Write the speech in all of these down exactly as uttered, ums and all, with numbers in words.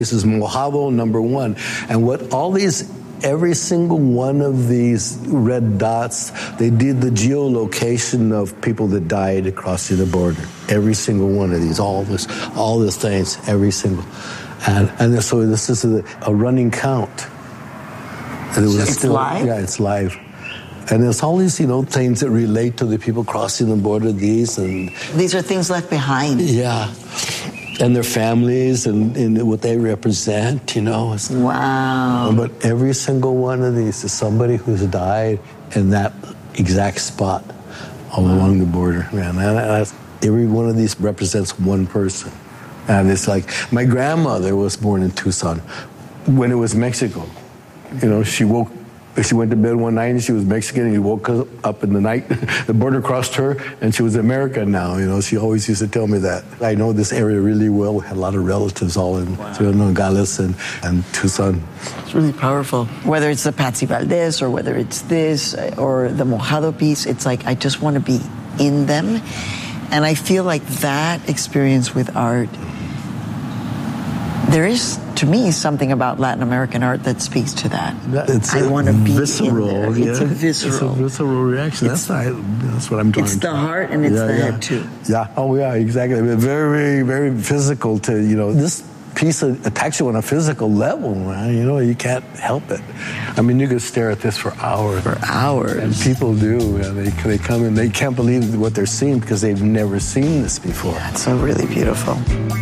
This is Mojado number one. And what all these, every single one of these red dots, they did the geolocation of people that died crossing the border. Every single one of these, all this, all these things, every single. And and so this is a, a running count. And it was it's still, live? Yeah, it's live. And there's all these, you know, things that relate to the people crossing the border, these and... These are things left behind. Yeah. And their families and, and what they represent, you know. Wow. But every single one of these is somebody who's died in that exact spot all wow. along the border, man. And that's, every one of these represents one person. And it's like, my grandmother was born in Tucson when it was Mexico. You know, she woke, she went to bed one night and she was Mexican and she woke up in the night. The border crossed her and she was American now. You know, she always used to tell me that. I know this area really well. We had a lot of relatives all in wow. Nogales and, and Tucson. It's really powerful. Whether it's the Patsy Valdez or whether it's this or the Mojado piece, it's like I just want to be in them. And I feel like that experience with art, there is, to me, something about Latin American art that speaks to that. It's I want to be visceral, in there. Yeah. It's a visceral. It's a visceral reaction. That's, not, that's what I'm trying It's to the heart and it's yeah, the yeah. head, too. Yeah. Oh, yeah, exactly. Very, very physical to, you know, this piece attacks you on a physical level, man. You know, you can't help it. I mean, you could stare at this for hours. For hours. And people do. And they, they come in, they can't believe what they're seeing because they've never seen this before. That's so really beautiful.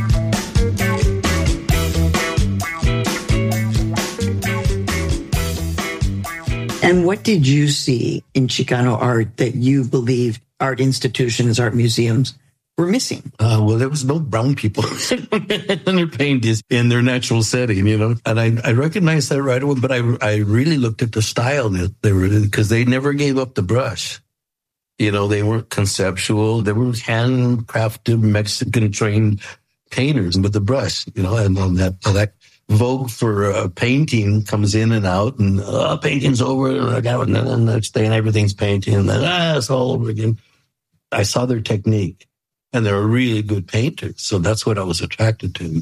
And what did you see in Chicano art that you believed art institutions, art museums were missing? Uh, well, there was no brown people in their paintings in their natural setting, you know. And I, I recognized that right away, but I, I really looked at the style that they were in because they never gave up the brush. You know, they weren't conceptual. They were handcrafted, Mexican-trained painters with the brush, you know, and on that, that vogue for uh, painting comes in and out, and uh, painting's over, and then the next day, and everything's painting, and then ah, it's all over again. I saw their technique, and they're really good painters, so that's what I was attracted to.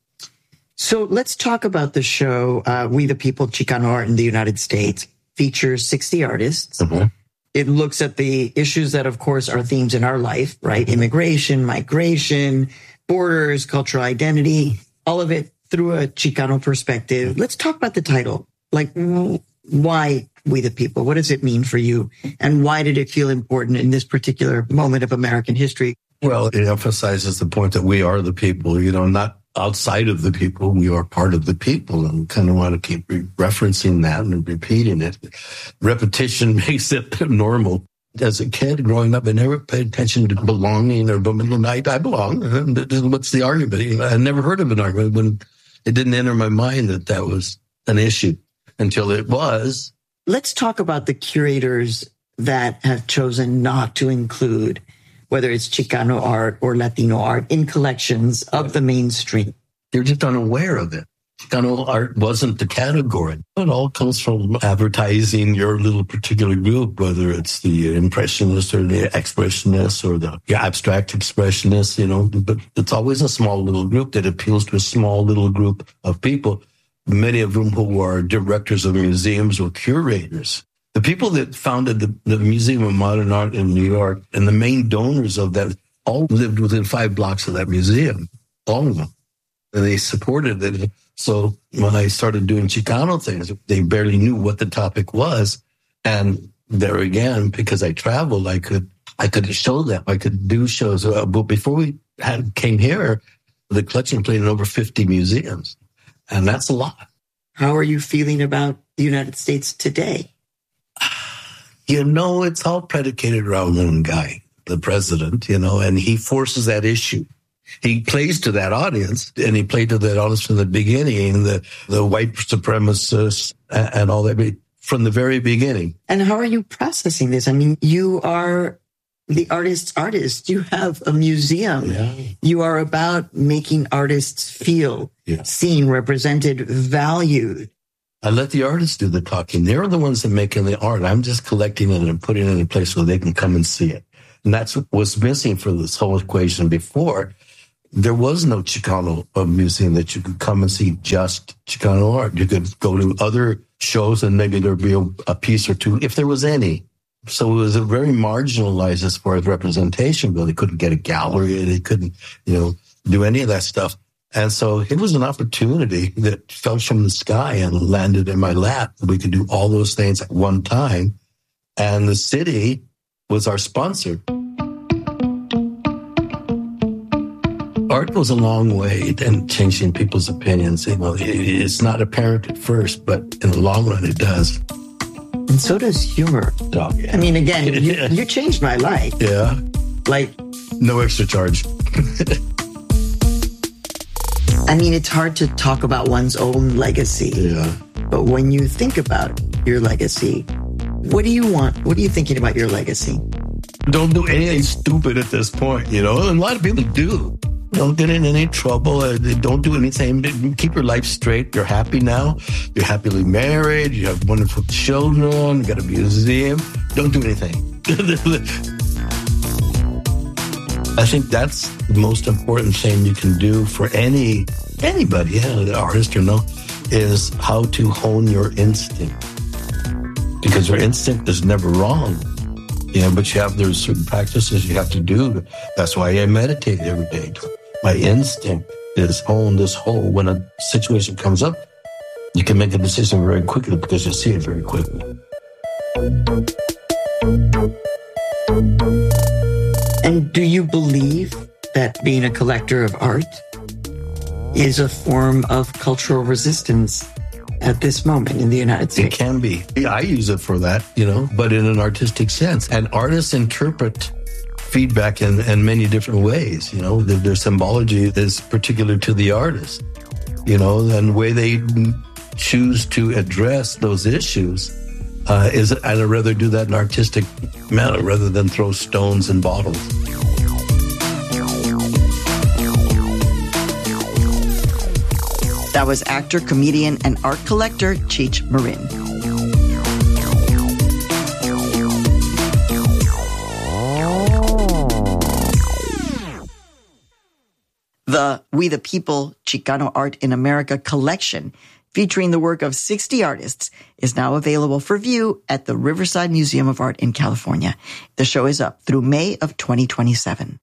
So let's talk about the show, uh, We the People, Chicano Art in the United States. Features sixty artists. Mm-hmm. It looks at the issues that, of course, are themes in our life, right? Mm-hmm. Immigration, migration, borders, cultural identity, all of it through a Chicano perspective. Let's talk about the title. Like, why We the People? What does it mean for you? And why did it feel important in this particular moment of American history? Well, it emphasizes the point that we are the people, you know, not outside of the people. We are part of the people, and kind of want to keep re- referencing that and repeating it. Repetition makes it normal. As a kid growing up, I never paid attention to belonging or I, I belong. What's the argument? I never heard of an argument when it didn't enter my mind that that was an issue until it was. Let's talk about the curators that have chosen not to include, whether it's Chicano art or Latino art, in collections of the mainstream. They're just unaware of it. Chicano art wasn't the category. It all comes from advertising your little particular group, whether it's the impressionists or the expressionists or the abstract expressionists, you know, but it's always a small little group that appeals to a small little group of people, many of them who are directors of museums or curators. The people that founded the, the Museum of Modern Art in New York and the main donors of that all lived within five blocks of that museum, all of them. And they supported it. So when I started doing Chicano things, they barely knew what the topic was. And there again, because I traveled, I could I could show them. I could do shows. But before we had came here, the collection played in over fifty museums. And that's a lot. How are you feeling about the United States today? You know, it's all predicated around one guy, the president, you know, and he forces that issue. He plays to that audience, and he played to that audience from the beginning, the, the white supremacists and, and all that, from the very beginning. And how are you processing this? I mean, you are the artist's artist. You have a museum. Yeah. You are about making artists feel yeah. seen, represented, valued. I let the artists do the talking. They're the ones that are making the art. I'm just collecting it and putting it in a place where they can come and see it. And that's what was missing for this whole equation before. there was no Chicano museum that you could come and see just Chicano art. You could go to other shows and maybe there'd be a, a piece or two, if there was any. So it was a very marginalized as far as representation goes. They couldn't get a gallery. They couldn't, you know, do any of that stuff. And so it was an opportunity that fell from the sky and landed in my lap. We could do all those things at one time. And the city was our sponsor. Art goes a long way in changing people's opinions. You know, it's not apparent at first, but in the long run, it does. And so does humor. Oh, yeah. I mean, again, you, you changed my life. Yeah. Like, no extra charge. I mean, it's hard to talk about one's own legacy. Yeah. But when you think about your legacy, what do you want? What are you thinking about your legacy? Don't do anything stupid at this point, you know? And a lot of people do. Don't get in any trouble. Don't do anything. Keep your life straight. You're happy now. You're happily married. You have wonderful children. You got a museum. Don't do anything. I think that's the most important thing you can do for any anybody, yeah, artist or no, is how to hone your instinct. Because your instinct is never wrong. Yeah, but you have, there's certain practices you have to do. That's why I meditate every day. My instinct is hone this whole. When a situation comes up, you can make a decision very quickly because you see it very quickly. And do you believe that being a collector of art is a form of cultural resistance at this moment in the United States? It can be. I use it for that, you know, but in an artistic sense. And artists interpret feedback in, in many different ways, you know. Their, their symbology is particular to the artist, you know, and the way they choose to address those issues uh, is, I'd rather do that in an artistic manner rather than throw stones in bottles. That was actor, comedian, and art collector Cheech Marin. The We the People Chicano Art in America collection, featuring the work of sixty artists, is now available for view at the Riverside Museum of Art in California. The show is up through May of twenty twenty-seven.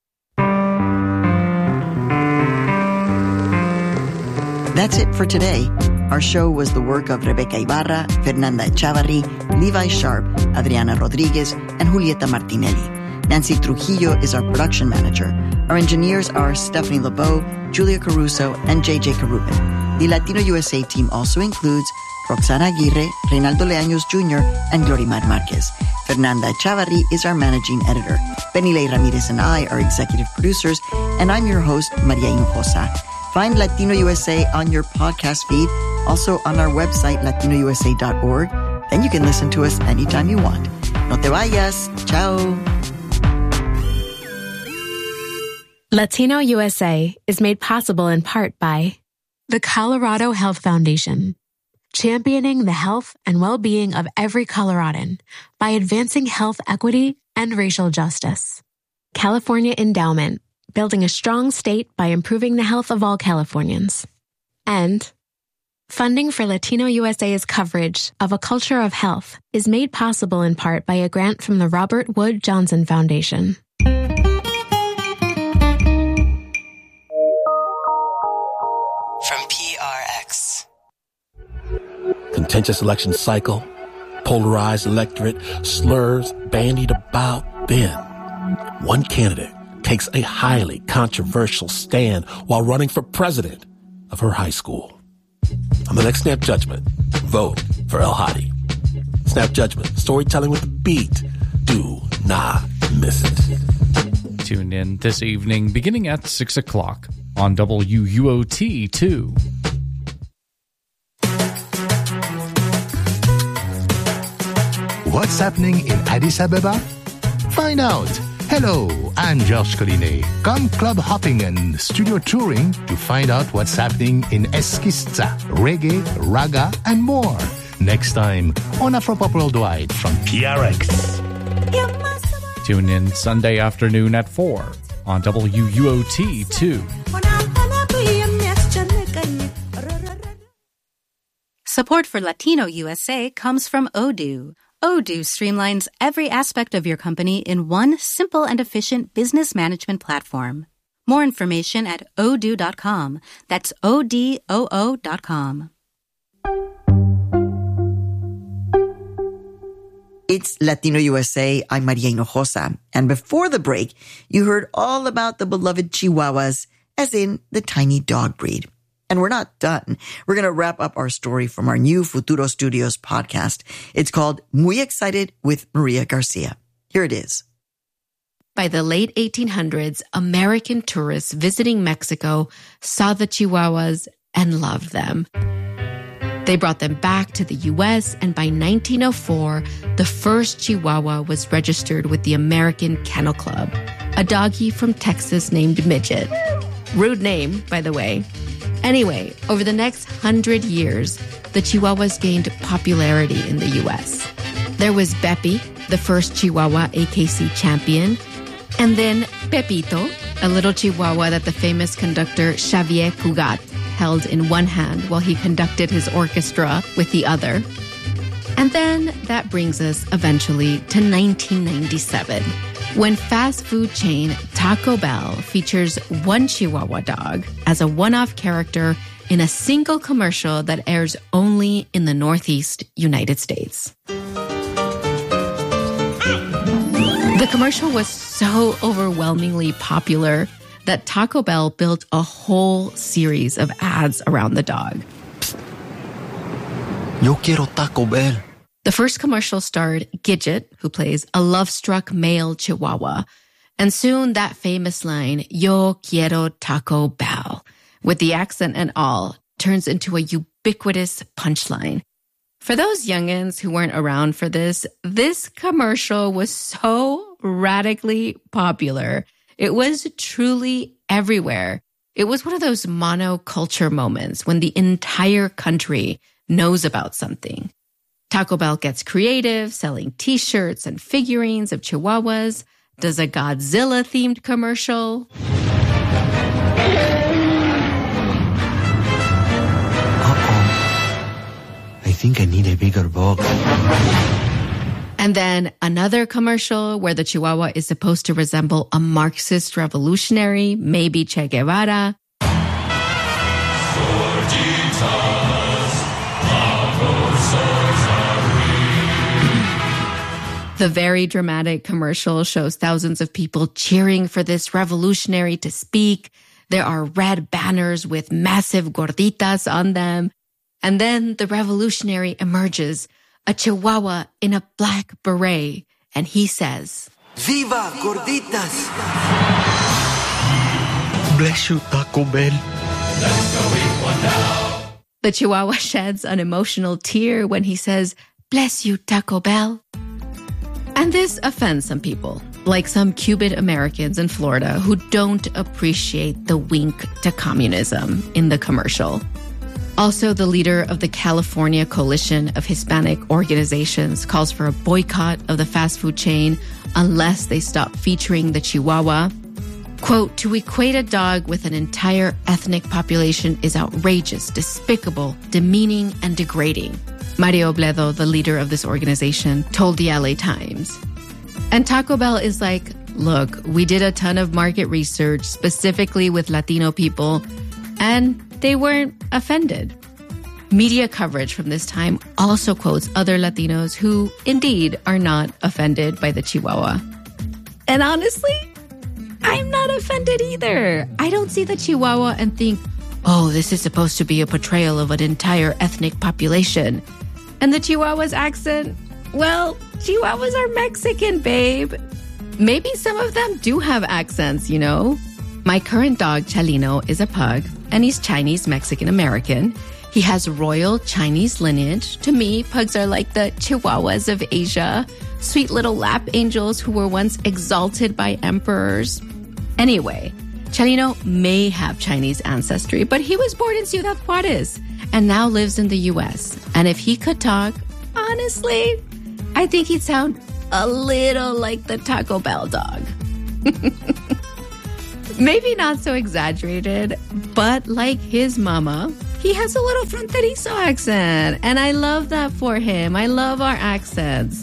That's it for today. Our show was the work of Rebecca Ibarra, Fernanda Echavarri, Levi Sharp, Adriana Rodriguez, and Julieta Martinelli. Nancy Trujillo is our production manager. Our engineers are Stephanie LeBeau, Julia Caruso, and J J Carubin. The Latino U S A team also includes Roxana Aguirre, Reynaldo Leaños Junior, and Glorimar Marquez. Fernanda Echavarri is our managing editor. Benilei Ramirez and I are executive producers, and I'm your host, Maria Hinojosa. Find Latino U S A on your podcast feed, also on our website, latino u s a dot org. Then you can listen to us anytime you want. No te vayas. Ciao. Latino U S A is made possible in part by the Colorado Health Foundation, championing the health and well-being of every Coloradan by advancing health equity and racial justice. California Endowment, building a strong state by improving the health of all Californians. And funding for Latino U S A's coverage of a culture of health is made possible in part by a grant from the Robert Wood Johnson Foundation. From P R X. Contentious election cycle, polarized electorate, slurs bandied about. Then, one candidate takes a highly controversial stand while running for president of her high school. On the next Snap Judgment, vote for El Hadi. Snap Judgment, storytelling with a beat. Do not miss it. Tune in this evening beginning at six o'clock on W U O T two. What's happening in Addis Ababa? Find out. Hello, I'm Georges Collinet. Come club hopping and studio touring to find out what's happening in Eskista, reggae, raga, and more. Next time on Afropop Worldwide from P R X. Tune in Sunday afternoon at four on W U O T two. Support for Latino U S A comes from Odoo. Odoo streamlines every aspect of your company in one simple and efficient business management platform. More information at odoo dot com. That's O D O O dot com. It's Latino U S A. I'm Maria Hinojosa. And before the break, you heard all about the beloved Chihuahuas, as in the tiny dog breed. And we're not done. We're going to wrap up our story from our new Futuro Studios podcast. It's called Muy Excited with Maria Garcia. Here it is. By the late eighteen hundreds, American tourists visiting Mexico saw the Chihuahuas and loved them. They brought them back to the U S, and by nineteen oh four, the first Chihuahua was registered with the American Kennel Club, a doggy from Texas named Midget. Rude name, by the way. Anyway, over the next hundred years, the Chihuahuas gained popularity in the U S. There was Bepi, the first Chihuahua A K C champion, and then Pepito, a little Chihuahua that the famous conductor Xavier Cugat held in one hand while he conducted his orchestra with the other. And then that brings us eventually to nineteen ninety-seven, when fast food chain Taco Bell features one Chihuahua dog as a one-off character in a single commercial that airs only in the Northeast United States. The commercial was so overwhelmingly popular that Taco Bell built a whole series of ads around the dog. Yo quiero Taco Bell. The first commercial starred Gidget, who plays a love-struck male Chihuahua. And soon that famous line, Yo quiero Taco Bell, with the accent and all, turns into a ubiquitous punchline. For those youngins who weren't around for this, this commercial was so radically popular. It was truly everywhere. It was one of those monoculture moments when the entire country knows about something. Taco Bell gets creative, selling t-shirts and figurines of Chihuahuas, does a Godzilla-themed commercial. Uh-oh. I think I need a bigger box. And then another commercial where the Chihuahua is supposed to resemble a Marxist revolutionary, maybe Che Guevara. The very dramatic commercial shows thousands of people cheering for this revolutionary to speak. There are red banners with massive gorditas on them. And then the revolutionary emerges, a Chihuahua in a black beret, and he says, Viva gorditas! Bless you, Taco Bell. Let's go eat one now. The Chihuahua sheds an emotional tear when he says, Bless you, Taco Bell. And this offends some people, like some Cuban Americans in Florida who don't appreciate the wink to communism in the commercial. Also, the leader of the California Coalition of Hispanic Organizations calls for a boycott of the fast food chain unless they stop featuring the Chihuahua. Quote, to equate a dog with an entire ethnic population is outrageous, despicable, demeaning, and degrading. Mario Obledo, the leader of this organization, told the L A Times. And Taco Bell is like, look, we did a ton of market research specifically with Latino people, and they weren't offended. Media coverage from this time also quotes other Latinos who indeed are not offended by the Chihuahua. And honestly, I'm not offended either. I don't see the Chihuahua and think, oh, this is supposed to be a portrayal of an entire ethnic population. And the Chihuahua's accent, well, Chihuahuas are Mexican, babe. Maybe some of them do have accents, you know? My current dog, Chalino, is a pug, and he's Chinese-Mexican-American. He has royal Chinese lineage. To me, pugs are like the Chihuahuas of Asia, sweet little lap angels who were once exalted by emperors. Anyway, Chalino may have Chinese ancestry, but he was born in Ciudad Juarez and now lives in the U S. And if he could talk, honestly, I think he'd sound a little like the Taco Bell dog. Maybe not so exaggerated, but like his mama, he has a little fronterizo accent. And I love that for him. I love our accents.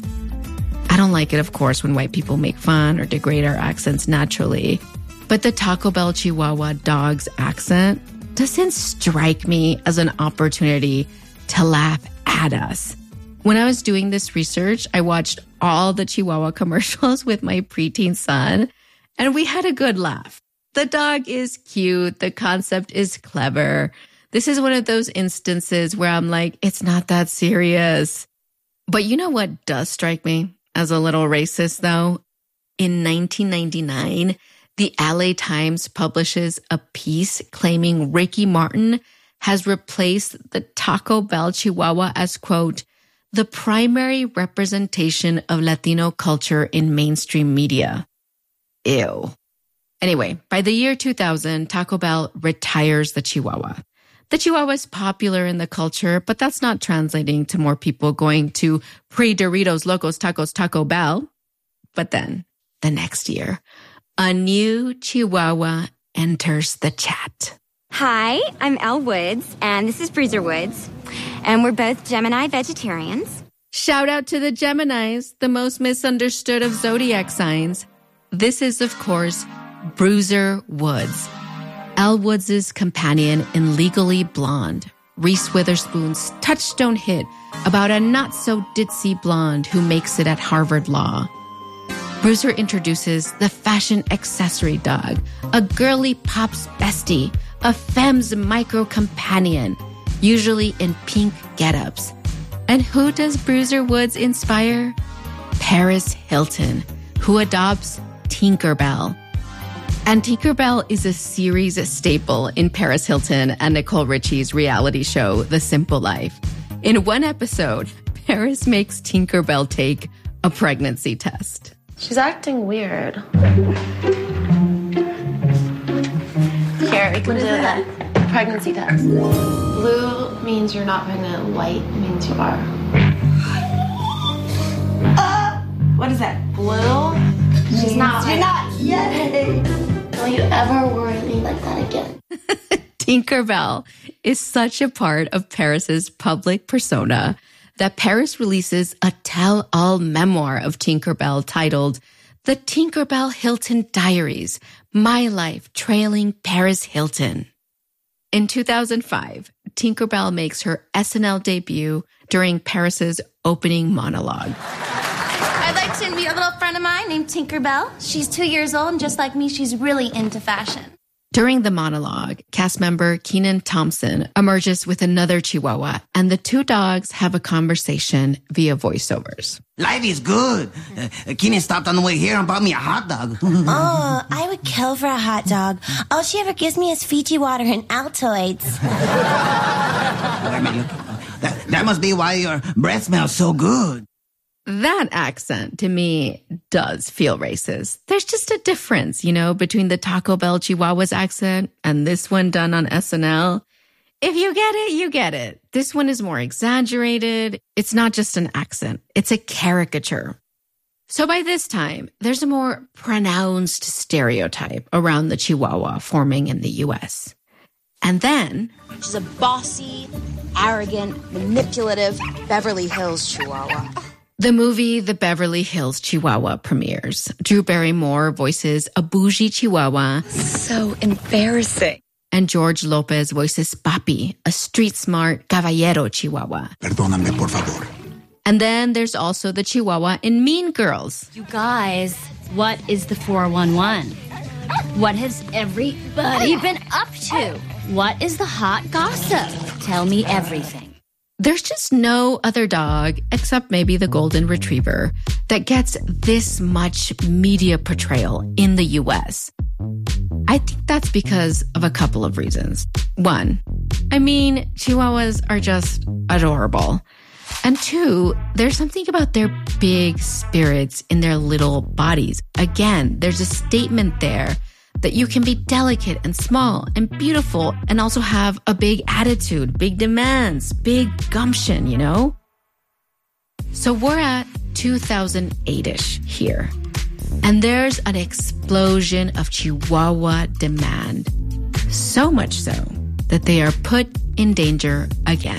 I don't like it, of course, when white people make fun or degrade our accents naturally. But the Taco Bell Chihuahua dog's accent doesn't strike me as an opportunity to laugh at us. When I was doing this research, I watched all the Chihuahua commercials with my preteen son, and we had a good laugh. The dog is cute. The concept is clever. This is one of those instances where I'm like, it's not that serious. But you know what does strike me as a little racist, though? In nineteen ninety-nine, the L A Times publishes a piece claiming Ricky Martin has replaced the Taco Bell Chihuahua as, quote, the primary representation of Latino culture in mainstream media. Ew. Anyway, by the year two thousand, Taco Bell retires the Chihuahua. The Chihuahua is popular in the culture, but that's not translating to more people going to pre-Doritos Locos Tacos Taco Bell. But then, the next year, a new Chihuahua enters the chat. Hi, I'm Elle Woods, and this is Bruiser Woods, and we're both Gemini vegetarians. Shout out to the Geminis, the most misunderstood of zodiac signs. This is, of course, Bruiser Woods, Elle Woods' companion in Legally Blonde, Reese Witherspoon's touchstone hit about a not-so-ditzy blonde who makes it at Harvard Law. Bruiser introduces the fashion accessory dog, a girly pop's bestie, a femme's micro-companion, usually in pink get-ups. And who does Bruiser Woods inspire? Paris Hilton, who adopts Tinkerbell. And Tinkerbell is a series staple in Paris Hilton and Nicole Richie's reality show, The Simple Life. In one episode, Paris makes Tinkerbell take a pregnancy test. She's acting weird. Here, we can do that pregnancy test. Blue means you're not pregnant. White means you are. Uh, what is that? Blue? She's not. You're not. Yay! Don't you ever worry me like that again. Tinkerbell is such a part of Paris's public persona that Paris releases a tell-all memoir of Tinkerbell titled The Tinkerbell Hilton Diaries, My Life Trailing Paris Hilton. In two thousand five, Tinkerbell makes her S N L debut during Paris's opening monologue. I'd like to meet a little friend of mine named Tinkerbell. She's two years old, and just like me, she's really into fashion. During the monologue, cast member Kenan Thompson emerges with another Chihuahua, and the two dogs have a conversation via voiceovers. Life is good. Uh, Kenan stopped on the way here and bought me a hot dog. Oh, I would kill for a hot dog. All she ever gives me is Fiji water and Altoids. Wait a minute. That, that must be why your breath smells so good. That accent, to me, does feel racist. There's just a difference, you know, between the Taco Bell Chihuahua's accent and this one done on S N L. If you get it, you get it. This one is more exaggerated. It's not just an accent. It's a caricature. So by this time, there's a more pronounced stereotype around the Chihuahua forming in the U S. And then... She's a bossy, arrogant, manipulative Beverly Hills Chihuahua. The movie The Beverly Hills Chihuahua premieres. Drew Barrymore voices a bougie Chihuahua. So embarrassing. And George Lopez voices Papi, a street-smart caballero Chihuahua. Perdóname, por favor. And then there's also the Chihuahua in Mean Girls. You guys, what is the four one one? What has everybody been up to? What is the hot gossip? Tell me everything. There's just no other dog, except maybe the Golden Retriever, that gets this much media portrayal in the U S. I think that's because of a couple of reasons. One, I mean, Chihuahuas are just adorable. And two, there's something about their big spirits in their little bodies. Again, there's a statement there that you can be delicate and small and beautiful and also have a big attitude, big demands, big gumption, you know? So we're at two thousand eight-ish here. And there's an explosion of Chihuahua demand. So much so that they are put in danger again.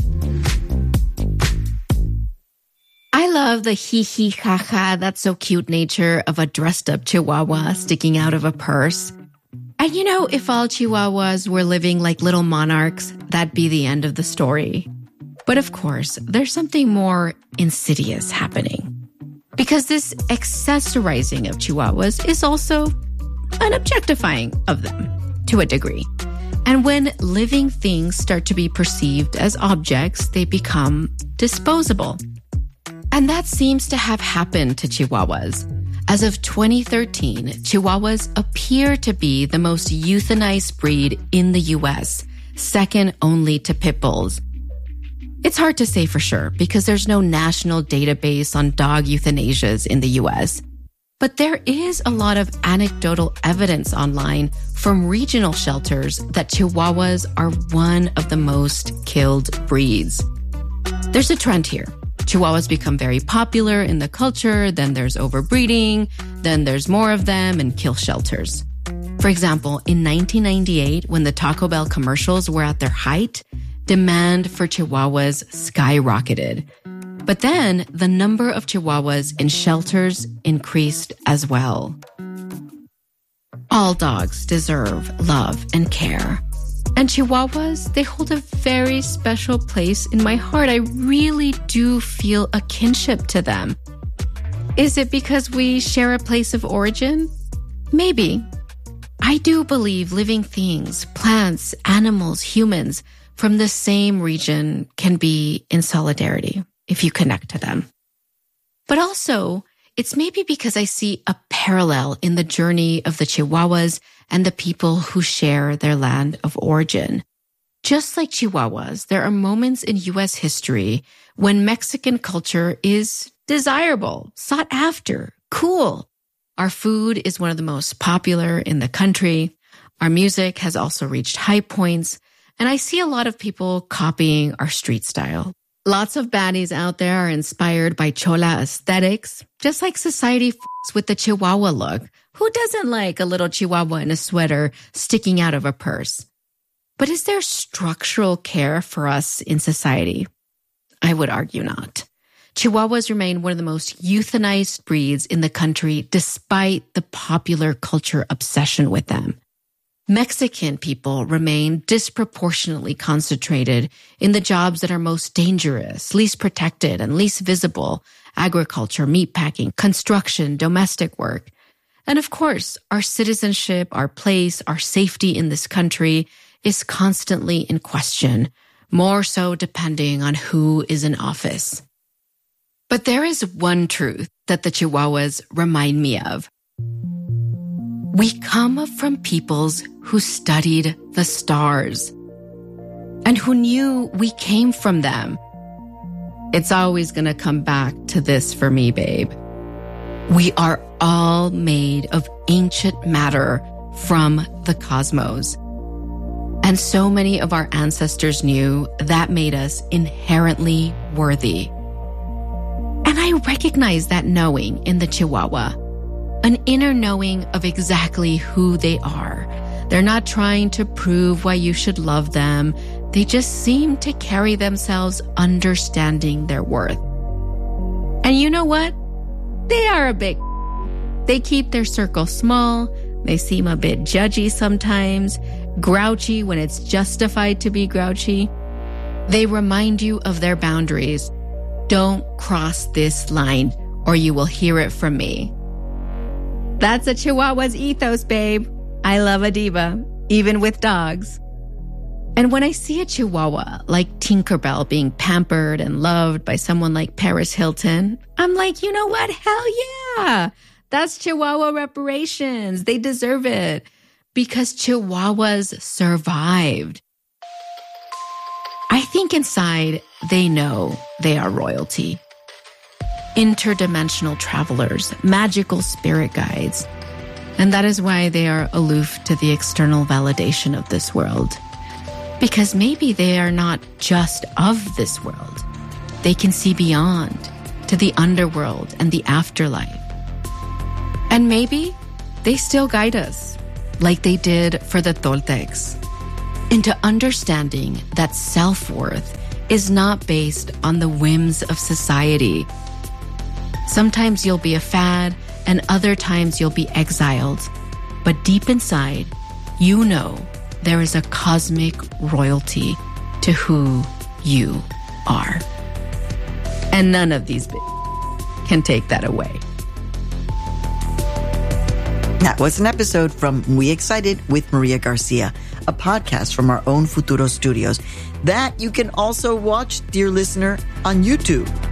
I love the hee hee ha ha, that's so cute nature of a dressed up Chihuahua sticking out of a purse. And you know, if all Chihuahuas were living like little monarchs, that'd be the end of the story. But of course, there's something more insidious happening. Because this accessorizing of Chihuahuas is also an objectifying of them, to a degree. And when living things start to be perceived as objects, they become disposable. And that seems to have happened to Chihuahuas. As of twenty thirteen, Chihuahuas appear to be the most euthanized breed in the U S, second only to pit bulls. It's hard to say for sure because there's no national database on dog euthanasias in the U S. But there is a lot of anecdotal evidence online from regional shelters that Chihuahuas are one of the most killed breeds. There's a trend here. Chihuahuas become very popular in the culture, then there's overbreeding, then there's more of them and kill shelters. For example, in nineteen ninety-eight, when the Taco Bell commercials were at their height, demand for Chihuahuas skyrocketed. But then the number of Chihuahuas in shelters increased as well. All dogs deserve love and care. And Chihuahuas, they hold a very special place in my heart. I really do feel a kinship to them. Is it because we share a place of origin? Maybe. I do believe living things, plants, animals, humans from the same region can be in solidarity if you connect to them. But also, it's maybe because I see a parallel in the journey of the Chihuahuas and the people who share their land of origin. Just like Chihuahuas, there are moments in U S history when Mexican culture is desirable, sought after, cool. Our food is one of the most popular in the country. Our music has also reached high points. And I see a lot of people copying our street style. Lots of baddies out there are inspired by Chola aesthetics, just like society f***s with the Chihuahua look. Who doesn't like a little Chihuahua in a sweater sticking out of a purse? But is there structural care for us in society? I would argue not. Chihuahuas remain one of the most euthanized breeds in the country despite the popular culture obsession with them. Mexican people remain disproportionately concentrated in the jobs that are most dangerous, least protected, and least visible: agriculture, meatpacking, construction, domestic work. And of course, our citizenship, our place, our safety in this country is constantly in question, more so depending on who is in office. But there is one truth that the Chihuahuas remind me of. We come from peoples who studied the stars and who knew we came from them. It's always going to come back to this for me, babe. We are all made of ancient matter from the cosmos. And so many of our ancestors knew that made us inherently worthy. And I recognize that knowing in the Chihuahua. An inner knowing of exactly who they are. They're not trying to prove why you should love them. They just seem to carry themselves understanding their worth. And you know what? They are a bit... They keep their circle small. They seem a bit judgy sometimes, grouchy when it's justified to be grouchy. They remind you of their boundaries. Don't cross this line or you will hear it from me. That's a Chihuahua's ethos, babe. I love a diva, even with dogs. And when I see a Chihuahua like Tinkerbell being pampered and loved by someone like Paris Hilton, I'm like, you know what? Hell yeah. That's Chihuahua reparations. They deserve it because Chihuahuas survived. I think inside they know they are royalty. Interdimensional travelers, magical spirit guides. And that is why they are aloof to the external validation of this world. Because maybe they are not just of this world. They can see beyond to the underworld and the afterlife. And maybe they still guide us, like they did for the Toltecs, into understanding that self-worth is not based on the whims of society. Sometimes you'll be a fad, and other times you'll be exiled. But deep inside, you know there is a cosmic royalty to who you are. And none of these b- can take that away. That was an episode from Muy Excited with Maria Garcia, a podcast from our own Futuro Studios that you can also watch, dear listener, on YouTube.